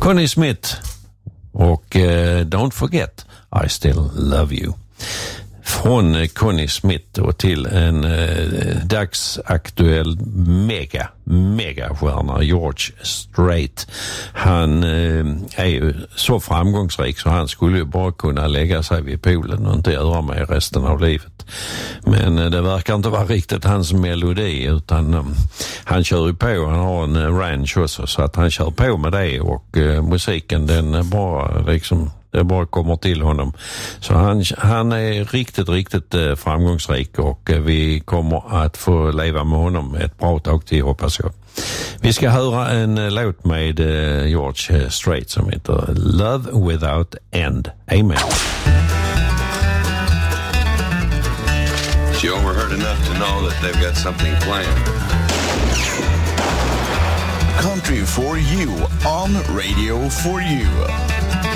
Connie Smith och Don't Forget I Still Love You. Från Connie Smith och till en dagsaktuell megastjärna, George Strait. Han är ju så framgångsrik så han skulle ju bara kunna lägga sig vid poolen och inte göra med resten av livet. Men det verkar inte vara riktigt hans melodi, utan han kör ju på, han har en ranch också, så att han kör på med det, och musiken den bara liksom, det bara kommer till honom. Så han är riktigt framgångsrik, och vi kommer att få leva med honom ett bra tag till, hoppas jag. Vi ska höra en låt med George Strait som heter Love Without End. Amen. She overheard enough to know that they've got something planned. Country for you on Radio for You.